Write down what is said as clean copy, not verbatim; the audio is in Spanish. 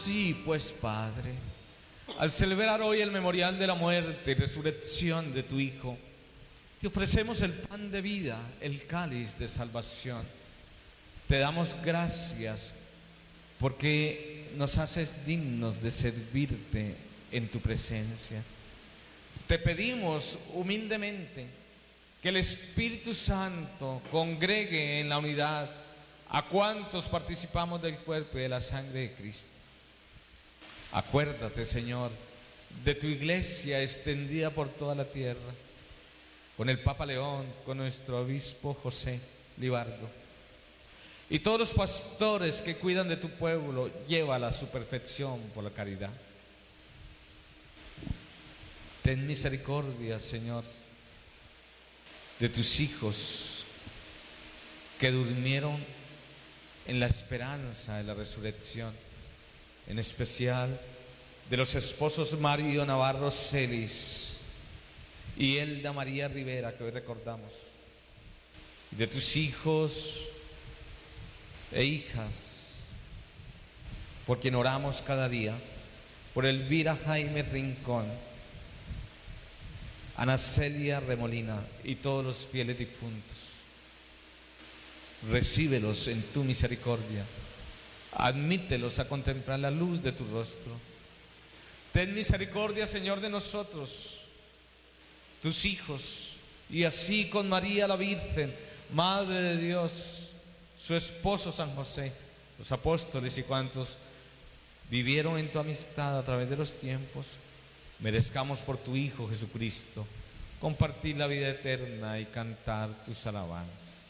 Sí, pues Padre, al celebrar hoy el memorial de la muerte y resurrección de tu Hijo, te ofrecemos el pan de vida, el cáliz de salvación. Te damos gracias porque nos haces dignos de servirte en tu presencia. Te pedimos humildemente que el Espíritu Santo congregue en la unidad a cuantos participamos del cuerpo y de la sangre de Cristo. Acuérdate, Señor, de tu iglesia extendida por toda la tierra, con el Papa León, con nuestro obispo José Libardo, y todos los pastores que cuidan de tu pueblo. Llévala a su perfección por la caridad. Ten misericordia, Señor, de tus hijos que durmieron en la esperanza de la resurrección, en especial de los esposos Mario Navarro Celis y Elda María Rivera, que hoy recordamos, y de tus hijos e hijas, por quien oramos cada día, por Elvira Jaime Rincón, Ana Celia Remolina y todos los fieles difuntos. Recíbelos en tu misericordia, admítelos a contemplar la luz de tu rostro. Ten misericordia, Señor, de nosotros, tus hijos, y así con María la Virgen, Madre de Dios, su esposo San José, los apóstoles y cuantos vivieron en tu amistad a través de los tiempos, merezcamos por tu Hijo Jesucristo compartir la vida eterna y cantar tus alabanzas.